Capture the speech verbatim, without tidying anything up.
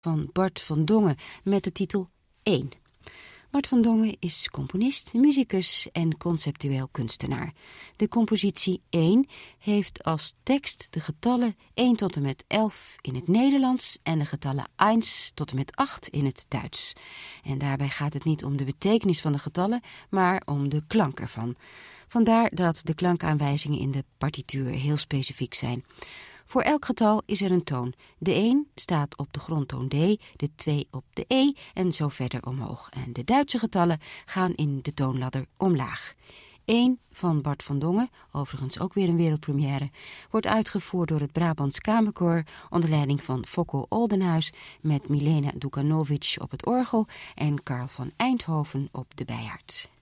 van Bart van Dongen met de titel één. Bart van Dongen is componist, musicus en conceptueel kunstenaar. De compositie één heeft als tekst de getallen één tot en met elf in het Nederlands en de getallen één tot en met acht in het Duits. En daarbij gaat het niet om de betekenis van de getallen, maar om de klank ervan. Vandaar dat de klankaanwijzingen in de partituur heel specifiek zijn. Voor elk getal is er een toon. De één staat op de grondtoon D, de twee op de E en zo verder omhoog. En de Duitse getallen gaan in de toonladder omlaag. één van Bart van Dongen, overigens ook weer een wereldpremière, wordt uitgevoerd door het Brabants Kamerkoor onder leiding van Focko Oldenhuis met Milena Dukanovic op het orgel en Karl van Eindhoven op de bijaard.